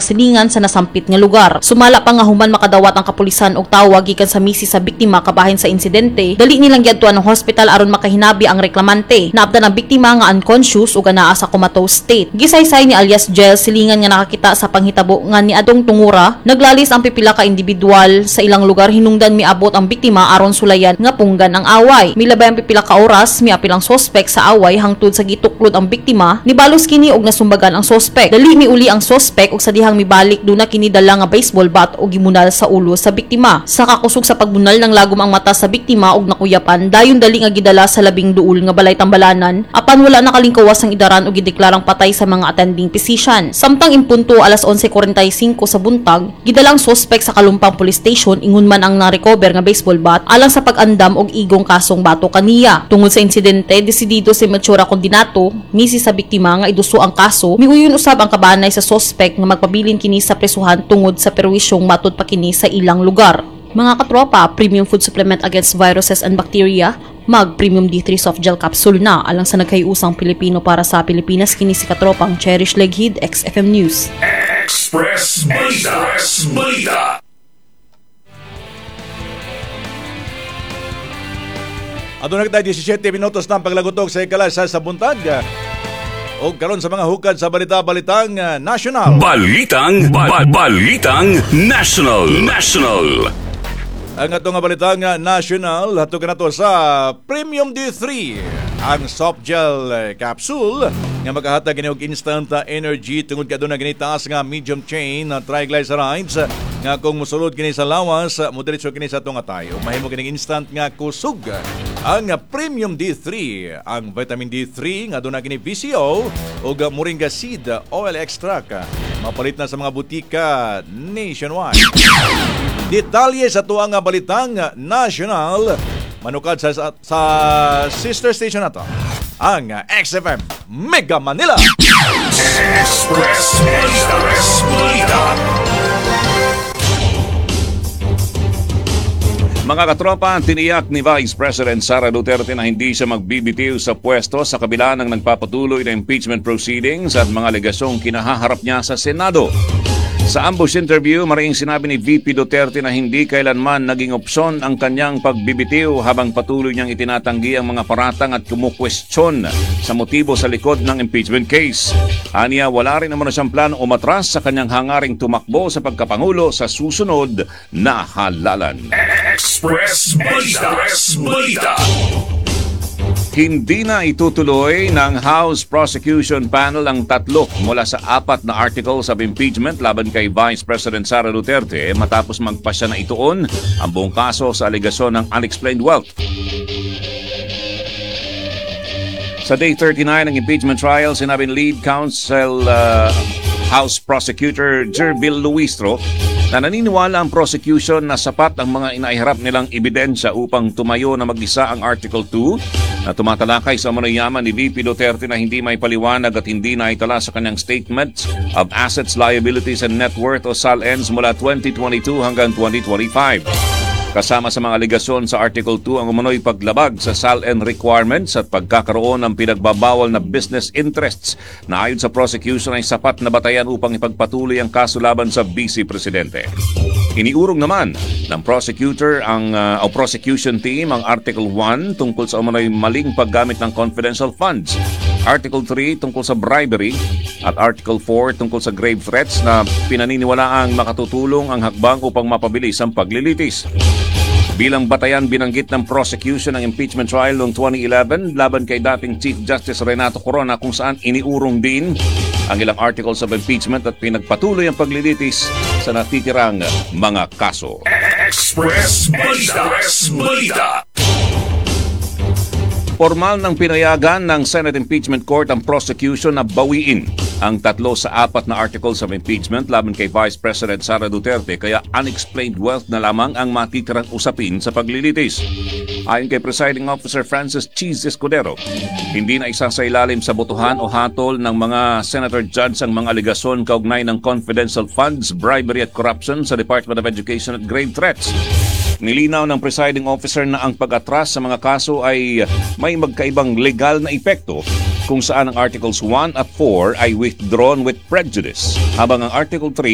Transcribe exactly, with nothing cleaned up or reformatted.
silingan sa nasampit nga lugar. Sumala pa nga human makadawat ang kapulisan og tawag gikan sa misis sa biktima kabahin sa insidente, dali nilang giadtuan ng hospital aron makahinabi ang reklamante. Naabdan ang biktima nga unconscious ug anaa sa comatose state. Gisaysay ni alias Jel silingan nga nakakita sa panghitabo nga niadtong tungura, naglalis ang pipila ka individual sa ilang lugar hinungdan miabot ang biktima aron sulayan nga punggan ang away. Milabay ang pipila ka oras miapil ang sospek sa away hangtod sa gituklod ang biktima, nibalos kini og nasumbagan ang sospek. Dali miuli ang sospek og sa dihang mibalik duna kini dala nga baseball bat og gimunal sa ulo sa biktima. Sa kakusog sa pagbunal ng lagom ang mata sa biktima og nakuyapan, dayon dali nga gidala sa labing duol nga balay tambalanan apan wala nakalingkawas ang idaran og gideklarang patay sa mga attending physician. Samtang impunto alas onse kuwarenta y singko sa buntag, gidalang sospek sa Kalumpang Police Station ingon man ang na-recover nga baseball bat alang sa pag-andam og igong kasong bato kaniya. Tungod sa insidente, desidido si Matura Condinato, misis sa biktima nga iduso ang kaso, miuyon usab ang kabanay sa sospek nga magpabilin kini sa presuhan tungod sa perwisyong matud pa kini sa ilang lugar. Mga katropa, premium food supplement against viruses and bacteria, mag Premium D three Soft Gel Capsule na alang sa nagkayusang Pilipino para sa Pilipinas kini si katropang Cherish Leghid, X F M News. Express Balita. Express Balita. Aduna kita disisyete minutos ng paglagutog sa ikalas sa buntag. O karon sa mga hukad sa balita-balitang uh, national. Balitang ba- Balitang National. National. Ang atong nga balitang uh, national hatog nato sa Premium D three, ang soft gel uh, capsule nga makahatag kini og instant uh, energy tungod kadto na gini taas nga medium chain na uh, triglycerides uh, nga kung mosulod kini sa lawas uh, moderatso kini sa atong atayo mahimo kini instant nga kusog. Ang uh, Premium D three, ang vitamin D three nga aduna kini V C O ug uh, moringa seed uh, oil extract uh, mapalit na sa mga butika nationwide. Detalye sa tuang nga balitang national manukad sa, sa, sa sister station nato, ang X F M Mega Manila. Express Balita. Mga katropa, tiniyak ni Vice President Sara Duterte na hindi siya magbibitiw sa pwesto sa kabila ng nagpapatuloy na impeachment proceedings at mga alegasyong kinahaharap niya sa Senado. Sa ambush interview, maraming sinabi ni V P Duterte na hindi kailanman naging opsyon ang kanyang pagbibitiw habang patuloy niyang itinatanggi ang mga paratang at kumukwestiyon sa motibo sa likod ng impeachment case. Aniya, wala rin naman siyang plano umatras sa kanyang hangaring tumakbo sa pagkapangulo sa susunod na halalan. Express Balita. Express Balita. Hindi na itutuloy ng House Prosecution Panel ang tatlo mula sa apat na articles of impeachment laban kay Vice President Sara Duterte matapos magpasya na ituon ang buong kaso sa alegasyon ng unexplained wealth. Sa Day thirty-nine ng impeachment trial, sinabi ni Lead Counsel uh, House Prosecutor Jervil Luistro na naniniwala ang prosecution na sapat ang mga inaiharap nilang ebidensya upang tumayo na mag-isa ang Article two na tumatalakay sa manayaman ni V P Duterte na hindi may paliwanag at hindi na itala sa kanyang Statements of Assets, Liabilities and Net Worth o S A L Ns mula twenty twenty-two hanggang twenty twenty-five. Kasama sa mga aligasyon sa Article two ang umano'y paglabag sa S A L N requirements at pagkakaroon ng pinagbabawal na business interests na ayon sa prosecution ay sapat na batayan upang ipagpatuloy ang kaso laban sa Vice Presidente. Iniurong naman ng prosecutor ang uh, o prosecution team ang Article one tungkol sa umano'y maling paggamit ng confidential funds, Article three tungkol sa bribery at Article four tungkol sa grave threats na pinaniniwalaang makatutulong ang hakbang upang mapabilis ang paglilitis. Bilang batayan, binanggit ng prosecution ng impeachment trial noong twenty eleven laban kay dating Chief Justice Renato Corona kung saan iniurong din ang ilang articles of impeachment at pinagpatuloy ang paglilitis sa natitirang mga kaso. Express Balita. Express Balita. Formal ng pinayagan ng Senate Impeachment Court ang prosecution na bawiin ang tatlo sa apat na articles of impeachment laban kay Vice President Sara Duterte, kaya unexplained wealth na lamang ang matitirang usapin sa paglilitis. Ayon kay Presiding Officer Francis Cheese Escudero, hindi na isasailalim sa botohan o hatol ng mga Senator Judge ang mga aligasyon kaugnay ng confidential funds, bribery at corruption sa Department of Education at grave threats. Nilinaw ng presiding officer na ang pag-atras sa mga kaso ay may magkaibang legal na epekto kung saan ang Articles one at four ay withdrawn with prejudice, habang ang Article three